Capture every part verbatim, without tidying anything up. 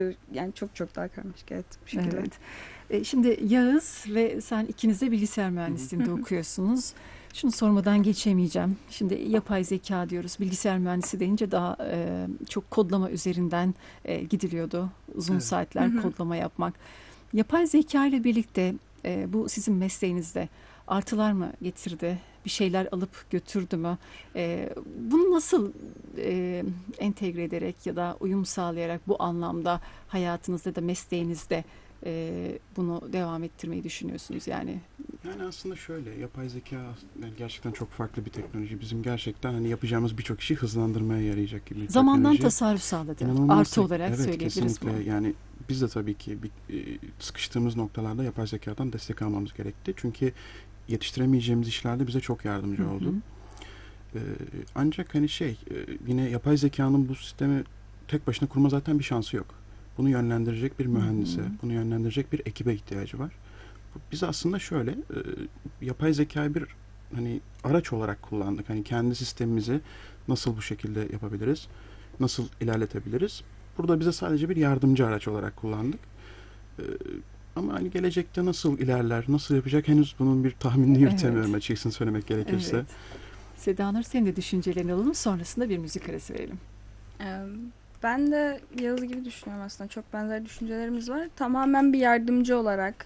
Yani çok çok daha karmaşık, evet, bu şekilde. Evet. E, şimdi Yağız ve sen ikiniz de bilgisayar Hı hı. mühendisliğinde okuyorsunuz. Şunu sormadan geçemeyeceğim. Şimdi yapay zeka diyoruz. Bilgisayar mühendisi deyince daha e, çok kodlama üzerinden e, gidiliyordu. Uzun Evet. saatler Hı hı. kodlama yapmak. Yapay zeka ile birlikte e, bu sizin mesleğinizde artılar mı getirdi? Bir şeyler alıp götürdü mü? E, bunu nasıl e, entegre ederek ya da uyum sağlayarak bu anlamda hayatınızda da mesleğinizde e, bunu devam ettirmeyi düşünüyorsunuz yani? Yani aslında şöyle, yapay zeka yani gerçekten çok farklı bir teknoloji. Bizim gerçekten hani yapacağımız birçok işi hızlandırmaya yarayacak gibi bir Zamandan teknoloji. tasarruf sağladı. İnanılmaz Artı tek- olarak evet, söyleyebiliriz kesinlikle. bunu. Yani biz de tabii ki bir, e, sıkıştığımız noktalarda yapay zekadan destek almamız gerekti. Çünkü yetiştiremeyeceğimiz işlerde bize çok Hı yardımcı hı. oldu. Ee, ancak hani şey, e, yine yapay zekanın bu sistemi tek başına kurma zaten bir şansı yok. Bunu yönlendirecek bir Hı mühendise, hı. bunu yönlendirecek bir ekibe ihtiyacı var. Bu- Biz aslında şöyle, e, yapay zekayı bir hani araç olarak kullandık. Hani kendi sistemimizi nasıl bu şekilde yapabiliriz, nasıl ilerletebiliriz? Burada bize sadece bir yardımcı araç olarak kullandık. E, Ama hani gelecekte nasıl ilerler, nasıl yapacak henüz bunun bir tahminini Evet. yürütemiyorum açıkçası söylemek gerekirse. Evet. Seda Nur, senin de düşüncelerini alalım. Sonrasında bir müzik arası verelim. Ee, Ben de Yağız gibi düşünüyorum aslında. Çok benzer düşüncelerimiz var. Tamamen bir yardımcı olarak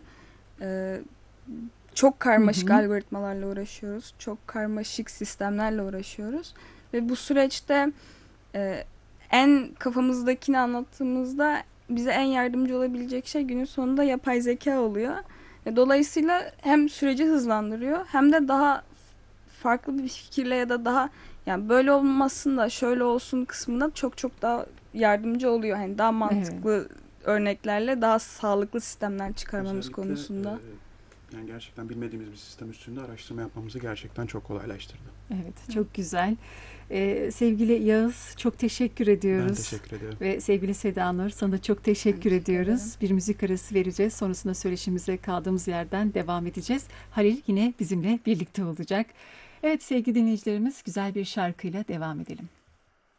e, çok Hı karmaşık hı. algoritmalarla uğraşıyoruz. Çok karmaşık sistemlerle uğraşıyoruz. Ve bu süreçte e, en kafamızdakini anlattığımızda bize en yardımcı olabilecek şey günün sonunda yapay zeka oluyor. E, Dolayısıyla hem süreci hızlandırıyor hem de daha farklı bir fikirle ya da daha, yani böyle olmasın da şöyle olsun kısmında çok çok daha yardımcı oluyor. Hani daha Evet. mantıklı örneklerle daha sağlıklı sistemler çıkarmamız Özellikle konusunda. e, yani gerçekten bilmediğimiz bir sistem üstünde araştırma yapmamızı gerçekten çok kolaylaştırdı. Evet, çok güzel. Ee, sevgili Yağız, çok teşekkür Ben ediyoruz. teşekkür ediyorum. Ve sevgili Seda Nur, sana da çok Ben teşekkür teşekkür ediyoruz. ederim. Bir müzik arası vereceğiz. Sonrasında söyleşimize kaldığımız yerden devam edeceğiz. Halil yine bizimle birlikte olacak. Evet sevgili dinleyicilerimiz, güzel bir şarkıyla devam edelim.